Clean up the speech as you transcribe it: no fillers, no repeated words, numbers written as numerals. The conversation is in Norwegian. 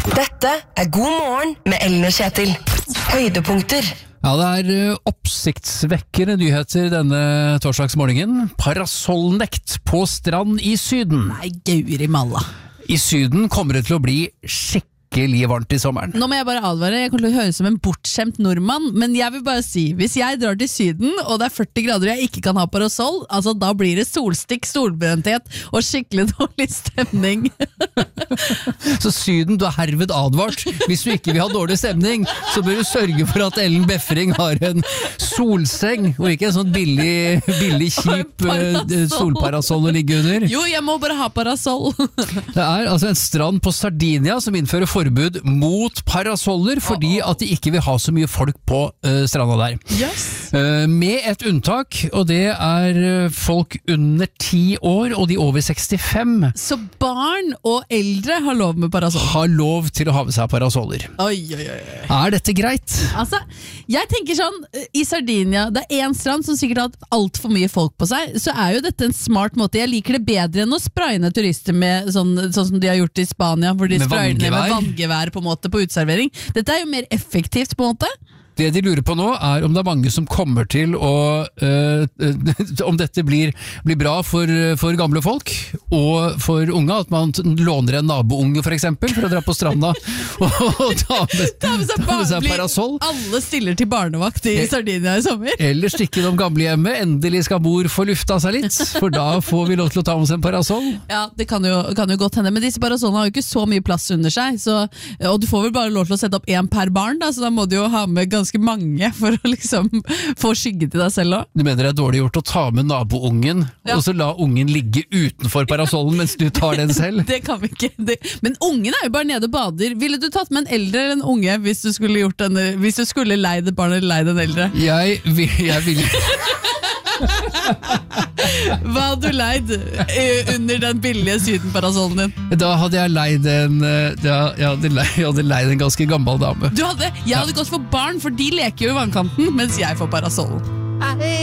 Dette God morgen med Ellen og Kjetil. Høydepunkter. Ja, det oppsiktsvekkende nyheter denne torsdagsmorgenen. Parasollnekt på strand i Syden. Nei, Gauri Malla. I Syden kommer det til å bli skikkelig varmt i sommeren. Nå må jeg bare advare, jeg kommer til å høre som en bortskjemt nordmann, men jeg vil bare si, hvis jeg drar til Syden, og det 40 grader og jeg ikke kan ha parasoll, altså da blir det solstikk, solbrenthet og skikkelig dårlig stemning. Så Syden, du herved advart. Hvis du ikke vil ha dårlig stemning, så bør du sørge for at Ellen Befring har en solseng, og ikke en sånn billig kjip solparasoll å ligge under. Jo, jeg må bare ha parasoll. Det altså en strand på Sardinia som innfører forbud mot parasoller fordi at de ikke vil ha så mye folk på stranda der. Yes. Med et unntak, og det folk under 10 år og de over 65. Så barn og eldre har lov med parasoll? Har lov til å ha med seg parasoller. Oi. Dette greit? Altså, jeg tenker sånn, i Sardinia, det en strand som sikkert har hatt alt for mye folk på seg, så jo dette en smart måte. Jeg liker det bedre enn å spraye ned turister med sånn som de har gjort i Spania, hvor de sprayer ned med vanngevær på en måte på utservering. Dette jo mer effektivt på en måte. Det de lurer på nå om det mange som kommer til å om dette blir bra for gamle folk og for unge, at man låner en nabounge for eksempel for å dra på stranda og ta med seg parasoll. Alle stiller til barnevakt i Sardinia i sommer. Eller stikke innom gamlehjemmet. Endelig skal mor få lufta seg litt, for da får vi lov til å ta med oss en parasoll. Ja, det kan jo godt hende, men disse parasollene har jo ikke så mye plass under seg, og du får vel bare lov til å sette opp en per barn, da, så da må du jo ha med ganske mange for å liksom få skygge til deg selv også. Du mener det dårlig gjort å ta med naboungen, og så la ungen ligge utenfor parasollen mens du tar den selv? Det kan vi ikke. Men ungen jo bare nede og bader. Ville du tatt med en eldre eller en unge hvis du skulle leid et barn eller leid en eldre? Jeg vil Hva hadde du leid under den billige sydenparasollen din? Da hadde jeg leid jeg hadde leid en ganske gammel dame. Jeg hadde gått for barn, for de leker jo i vannkanten, mens jeg får parasollen.